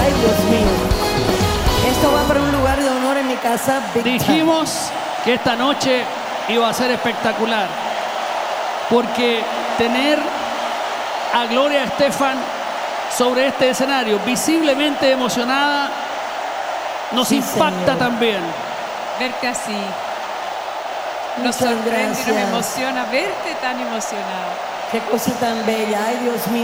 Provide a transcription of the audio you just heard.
Ay, Dios mío. Esto va para un lugar de honor en mi casa. Dijimos que esta noche iba a ser espectacular, porque tener a Gloria Estefan sobre este escenario, visiblemente emocionada, nos impacta también. Verte así nos Muchas sorprende y nos gracias. emociona verte tan emocionada. Qué cosa tan bella. Ay, Dios mío.